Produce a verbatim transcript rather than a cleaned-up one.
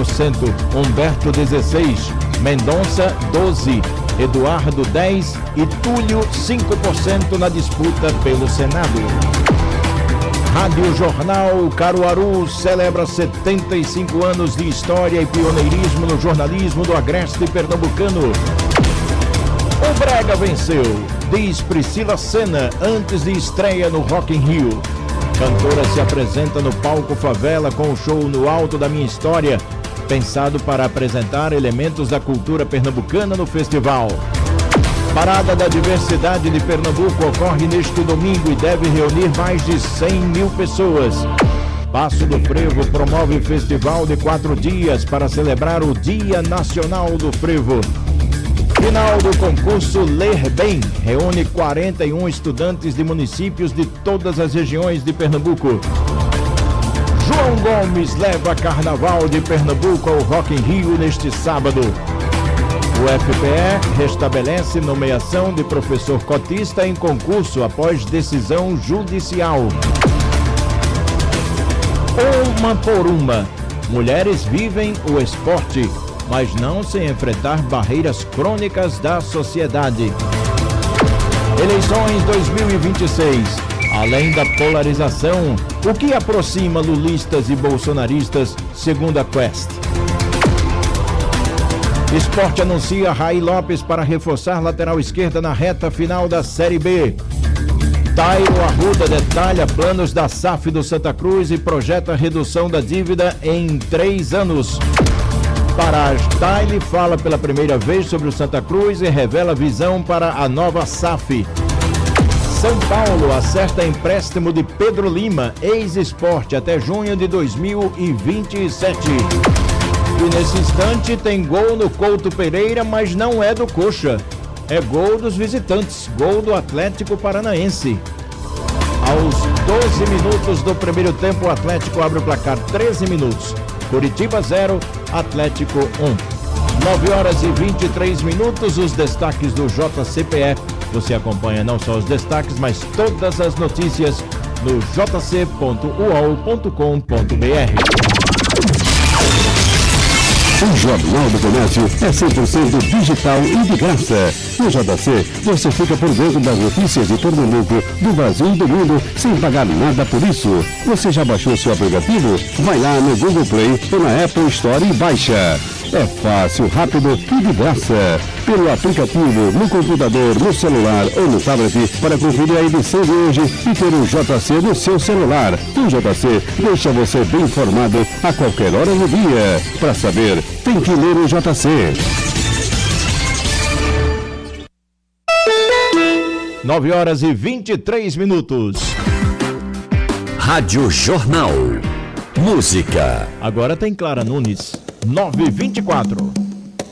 por cento, Humberto dezesseis por cento, Mendonça doze por cento, Eduardo dez por cento e Túlio cinco por cento na disputa pelo Senado. Rádio Jornal Caruaru celebra setenta e cinco anos de história e pioneirismo no jornalismo do agreste pernambucano. O Brega venceu, diz Priscila Senna, antes de estreia no Rock in Rio. Cantora se apresenta no palco Favela com o show No Alto da Minha História, pensado para apresentar elementos da cultura pernambucana no festival. Parada da Diversidade de Pernambuco ocorre neste domingo e deve reunir mais de cem mil pessoas. Passo do Frevo promove festival de quatro dias para celebrar o Dia Nacional do Frevo. Final do concurso Ler Bem reúne quarenta e um estudantes de municípios de todas as regiões de Pernambuco. João Gomes leva Carnaval de Pernambuco ao Rock in Rio neste sábado. O F P E restabelece nomeação de professor cotista em concurso após decisão judicial. Uma por uma, mulheres vivem o esporte, mas não sem enfrentar barreiras crônicas da sociedade. Eleições dois mil e vinte e seis. Além da polarização, o que aproxima lulistas e bolsonaristas, segundo a Quest? Sport anuncia Raí Lopes para reforçar lateral esquerda na reta final da Série B. Tairo Arruda detalha planos da S A F do Santa Cruz e projeta redução da dívida em três anos. Paraj Taile fala pela primeira vez sobre o Santa Cruz e revela visão para a nova S A F. São Paulo acerta empréstimo de Pedro Lima, ex-Sport, até junho de dois mil e vinte e sete. E nesse instante tem gol no Couto Pereira, mas não é do Coxa. É gol dos visitantes, gol do Atlético Paranaense. Aos doze minutos do primeiro tempo, o Atlético abre o placar. treze minutos. Curitiba zero, Atlético um. nove horas e vinte e três minutos, os destaques do J C P E. Você acompanha não só os destaques, mas todas as notícias no j c ponto u o l ponto com ponto b r. O Jornal do Comércio é cem por cento digital e de graça. No J C, você fica por dentro das notícias de Pernambuco, do Brasil e do mundo, sem pagar nada por isso. Você já baixou seu aplicativo? Vai lá no Google Play ou na Apple Store e baixa. É fácil, rápido e de graça. Pelo aplicativo, no computador, no celular ou no tablet, para conferir a edição de hoje e ter o J C no seu celular. O J C deixa você bem informado a qualquer hora do dia. Para saber, tem que ler o J C. nove horas e vinte e três minutos. Rádio Jornal. Música. Agora tem Clara Nunes. nove e vinte e quatro.